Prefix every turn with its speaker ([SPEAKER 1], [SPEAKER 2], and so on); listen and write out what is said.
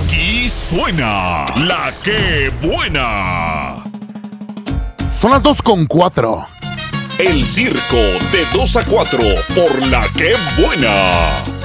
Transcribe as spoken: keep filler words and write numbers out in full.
[SPEAKER 1] Aquí suena la que buena.
[SPEAKER 2] Son las dos con cuatro.
[SPEAKER 1] El circo de dos a cuatro por la que buena.